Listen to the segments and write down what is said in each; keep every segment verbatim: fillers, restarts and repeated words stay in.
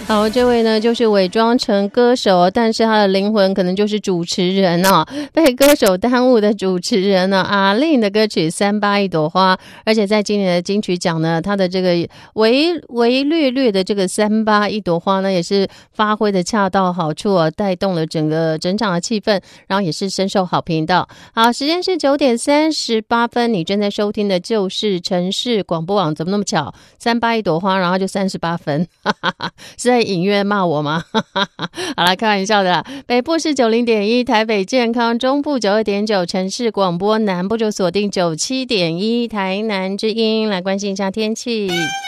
好，这位呢就是伪装成歌手，但是他的灵魂可能就是主持人哦，被歌手耽误的主持人呢、哦，阿令的歌曲《三八一朵花》，而且在今年的金曲奖呢，他的这个唯唯略略的这个三八一朵花呢，也是发挥的恰到好处哦，带动了整个整场的气氛，然后也是深受好评的。好，时间是九点三十八分，你正在收听的就是城市广播网，怎么那么巧？三八一朵花，然后就三十八分，哈哈哈，是在隐约骂我吗？好啦，开玩笑的啦。北部是九零点一，台北健康，中部九二点九，城市广播，南部就锁定九七点一，台南之音。来关心一下天气。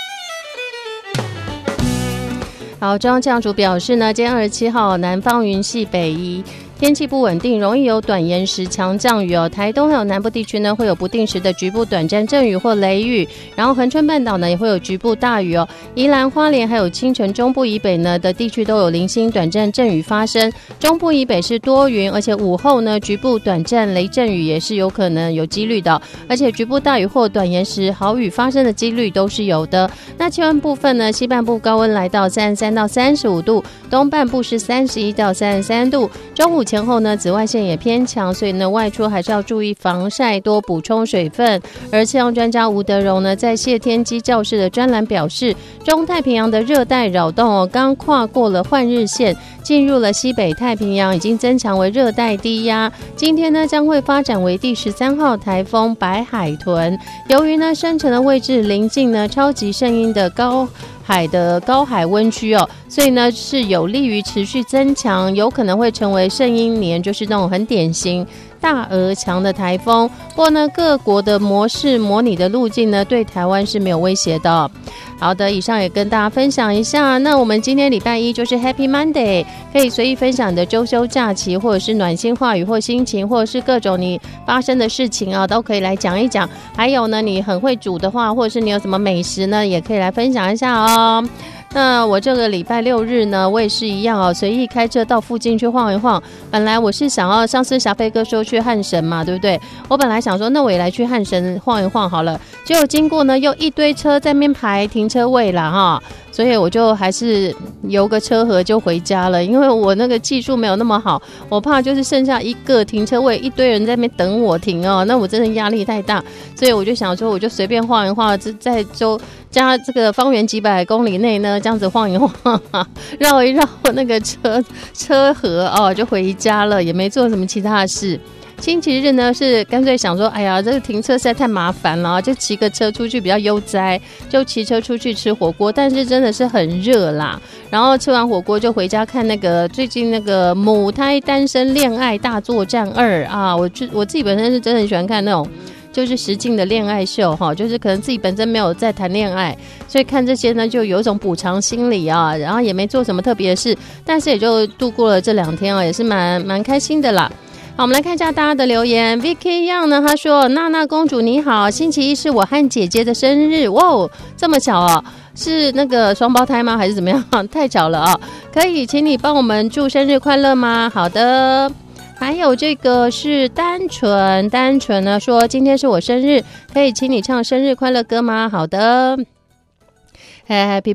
好，中央气象署表示呢，今天二十七号南方云系北移，天气不稳定，容易有短延时强降雨哦。台东还有南部地区呢，会有不定时的局部短暂阵雨或雷雨，然后恒春半岛呢也会有局部大雨哦。宜兰花莲还有清晨中部以北呢的地区都有零星短暂阵雨发生，中部以北是多云，而且午后呢局部短暂雷阵雨也是有可能有几率的，而且局部大雨或短延时豪雨发生的几率都是有的。那气温部分呢，西半部高温来到三十三到三十五度，东半部是三十一到三十三度。中午前后呢，紫外线也偏强，所以呢，外出还是要注意防晒，多补充水分。而气象专家吴德荣呢，在谢天机教室的专栏表示，中太平洋的热带扰动哦，刚跨过了换日线，进入了西北太平洋，已经增强为热带低压。今天呢，将会发展为第十三号台风白海豚。由于呢，生成的位置临近呢超级圣婴的高海的高海温区哦，所以呢是有利于持续增强，有可能会成为圣婴年，就是那种很典型大而强的台风。不过呢，各国的模式模拟的路径呢，对台湾是没有威胁的哦。好的，以上也跟大家分享一下。那我们今天礼拜一就是 Happy Monday， 可以随意分享你的周休假期，或者是暖心话语或心情，或者是各种你发生的事情啊，都可以来讲一讲。还有呢，你很会煮的话，或者是你有什么美食呢，也可以来分享一下哦。那我这个礼拜六日呢，我也是一样哦，随意开车到附近去晃一晃。本来我是想要，上次霞飞哥说去汉神嘛，对不对？我本来想说，那我也来去汉神晃一晃好了。结果经过呢，又一堆车在那边排停车位啦哈，所以我就还是游个车河就回家了。因为我那个技术没有那么好，我怕就是剩下一个停车位，一堆人在那边等我停哦，那我真的压力太大，所以我就想说，我就随便晃一晃，在周加这个方圆几百公里内呢，这样子晃一晃，绕一绕那个车车河哦，就回家了，也没做什么其他的事。星期日呢，是干脆想说，哎呀，这个停车实在太麻烦了，就骑个车出去比较悠哉，就骑车出去吃火锅。但是真的是很热啦，然后吃完火锅就回家看那个最近那个母胎单身恋爱大作战二啊，我我自己本身是真的很喜欢看那种就是实境的恋爱秀哈，就是可能自己本身没有在谈恋爱，所以看这些呢就有一种补偿心理啊，然后也没做什么特别的事，但是也就度过了这两天啊，也是蛮蛮开心的啦。好，我们来看一下大家的留言。 Vicky Young 呢，他说，娜娜公主你好，星期一是我和姐姐的生日。哇，这么巧哦，是那个双胞胎吗还是怎么样？太巧了啊、哦！可以请你帮我们祝生日快乐吗？好的。还有这个是单纯，单纯呢说，今天是我生日，可以请你唱生日快乐歌吗？好的。Happy